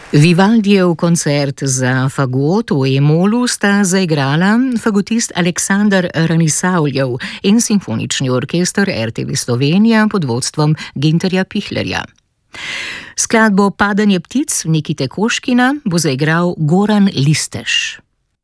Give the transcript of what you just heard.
Vivaldijev koncert za fagot v E-molu sta zaigrala fagotist Aleksandar Ranisavljev in simfonični orkester RTV Slovenija pod vodstvom Ginterja Pichlerja. Skladbo Padanje ptic Nikite Koškina bo zaigral Goran Listeš.